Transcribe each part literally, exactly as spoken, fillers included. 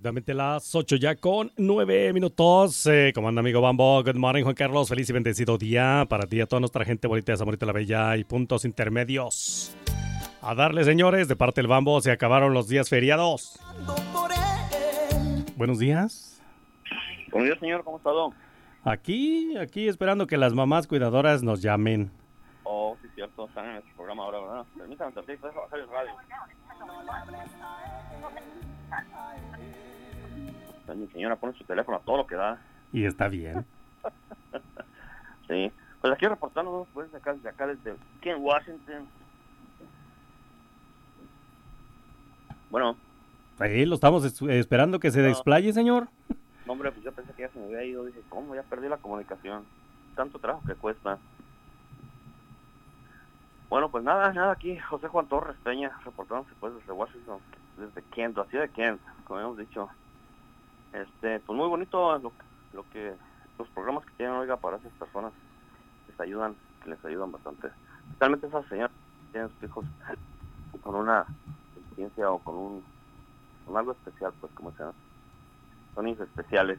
exactamente las ocho ya con nueve minutos. Eh, ¿Cómo anda, amigo Bambo? Good morning, Juan Carlos. Feliz y bendecido día para ti y a toda nuestra gente bonita de Zamorita la Bella y puntos intermedios. A darle, señores, de parte del Bambo, se acabaron los días feriados. Buenos días. Buenos días, señor. ¿Cómo está, don? Aquí, aquí esperando que las mamás cuidadoras nos llamen. Oh, sí, cierto. Están en nuestro programa ahora, ¿verdad? Permítame un tantito, deja bajar el radio. Mi señora pone su teléfono a todo lo que da. Y está bien. Sí. Pues aquí reportándonos, pues, de acá, desde acá, desde aquí en Washington. Bueno. Ahí lo estamos es- esperando que se No. desplaye, señor. No, hombre, pues yo pensé que ya se me había ido. Dije, ¿cómo? Ya perdí la comunicación. Tanto trabajo que cuesta. Bueno, pues nada, nada aquí. José Juan Torres Peña, reportándose pues desde Washington, desde Kent, la ciudad de Kent, como hemos dicho. Este, pues muy bonito lo, lo que, los programas que tienen, oiga, para esas personas que les ayudan, que les ayudan bastante. Especialmente esas señoras que tienen sus hijos con una experiencia o con un, con algo especial, pues como se llama. Son hijos especiales.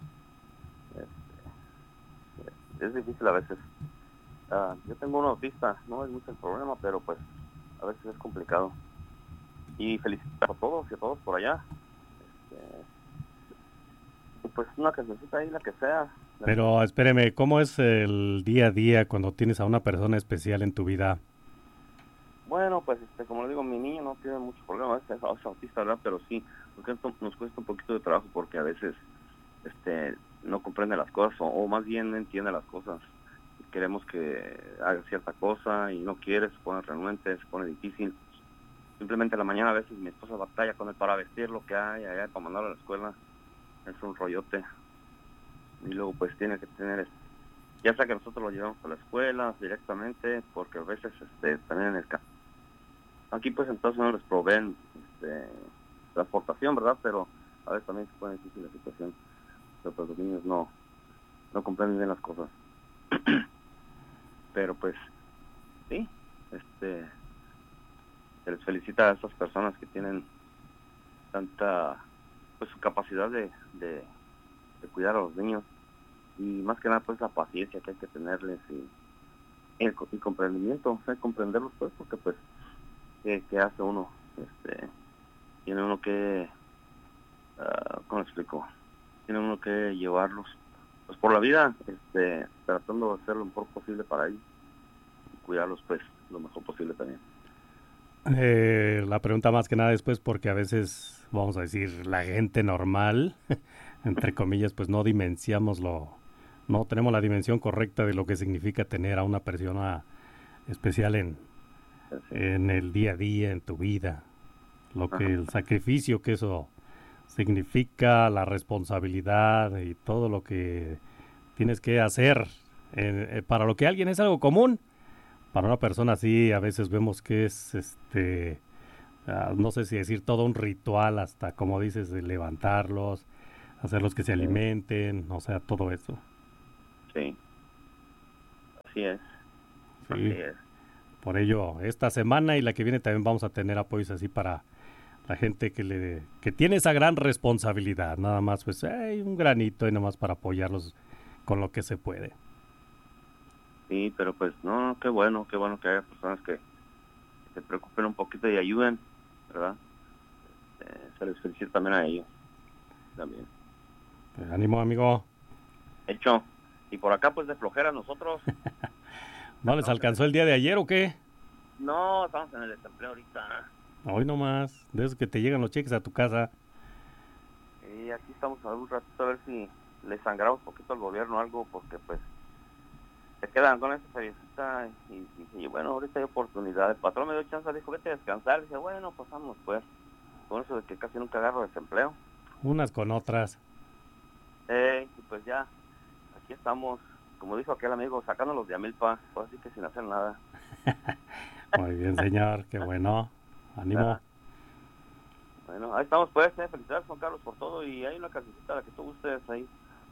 Este, es difícil a veces. Uh, yo tengo un autista, no es mucho el problema, pero pues a veces es complicado. Y felicitar a todos y a todos por allá. Este, y pues una cancioncita ahí, la que sea. Pero espéreme, ¿cómo es el día a día cuando tienes a una persona especial en tu vida? Bueno, pues este, como le digo, mi niño no tiene mucho problema, es, es autista, ¿verdad? Pero sí, nos cuesta, nos cuesta un poquito de trabajo porque a veces este, no comprende las cosas o, o más bien no entiende las cosas. Queremos que haga cierta cosa y no quiere, se pone renuente, se pone difícil. Simplemente en la mañana a veces mi esposa batalla con él para vestir lo que hay allá, para mandarlo a la escuela. Es un rollote. Y luego pues tiene que tener, ya sea que nosotros lo llevamos a la escuela directamente, porque a veces este, también en el campo. Aquí pues entonces no les proveen este, transportación, ¿verdad? Pero a veces también se pone difícil la situación. Pero pues los niños no, no comprenden bien las cosas. Pero pues sí, este, se les felicita a esas personas que tienen tanta, pues su capacidad de, de, de cuidar a los niños y más que nada pues la paciencia que hay que tenerles y el, el comprendimiento, o sea, comprenderlos pues porque pues ¿qué, qué hace uno? Este, tiene uno que, uh, ¿cómo explico? Tiene uno que llevarlos pues por la vida, este, tratando de hacer lo mejor posible para ellos y cuidarlos pues lo mejor posible también. Eh, la pregunta más que nada es pues porque a veces, vamos a decir, la gente normal, entre comillas, pues no dimensiamos lo, no tenemos la dimensión correcta de lo que significa tener a una persona especial en, en el día a día, en tu vida. Lo que el sacrificio que eso significa, la responsabilidad y todo lo que tienes que hacer eh, para lo que alguien es algo común. Para una persona así a veces vemos que es este uh, no sé si decir todo un ritual, hasta como dices, de levantarlos, hacerlos que se alimenten, o sea, todo eso. Sí, así es. Sí. Así es. Por ello, esta semana y la que viene también vamos a tener apoyos así para la gente que le que tiene esa gran responsabilidad. Nada más, pues, hay un granito y nada más para apoyarlos con lo que se puede. Sí, pero pues no, qué bueno, qué bueno que haya personas que, que se preocupen un poquito y ayuden, ¿verdad? Eh, se les felicita también a ellos, también. Pues, ánimo, amigo. Hecho, y por acá pues de flojera nosotros. ¿No les alcanzó el día de ayer o qué? No, estamos en el desempleo ahorita. Hoy nomás, de esos que te llegan los cheques a tu casa. Y aquí estamos a un ratito a ver si le sangramos un poquito al gobierno o algo, porque pues se quedan con esa feriecita y, y, y bueno, ahorita hay oportunidad. El patrón me dio chance, dijo, vete a descansar. Dice, bueno, pues vamos pues. Con eso de que casi nunca agarro desempleo. Unas con otras. Eh, y pues ya, aquí estamos, como dijo aquel amigo, sacándolos de Amilpa, pues así que sin hacer nada. Muy bien, señor, qué bueno. Ánimo. Ah, bueno, ahí estamos pues, eh. Felicidades, Juan Carlos, por todo. Y hay una cancioncita, la que tú gustes ahí.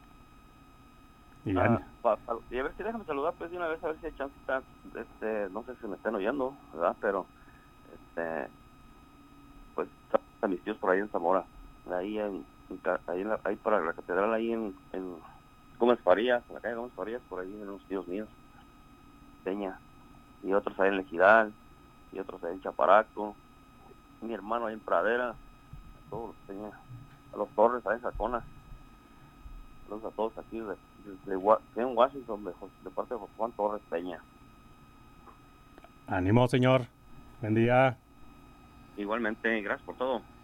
Y, Ah, pa, pa, y a ver si déjame saludar pues de una vez, a ver si hay chancita, este, no sé si me están oyendo, ¿verdad? Pero, este, pues, a mis tíos por ahí en Zamora, ahí en, ahí, en la, ahí para la catedral, ahí en, en Gómez Farías, en la calle Gómez Farías, por ahí, en unos tíos míos, Peña, y otros ahí en Lejidal, y otros ahí en Chaparaco, mi hermano ahí en Pradera, todos Peña, a los Torres, ahí en Sacona, los a todos aquí de, de, de, de en Washington, de, de parte de José Juan Torres Peña. Ánimo, señor. Buen día. Igualmente, gracias por todo.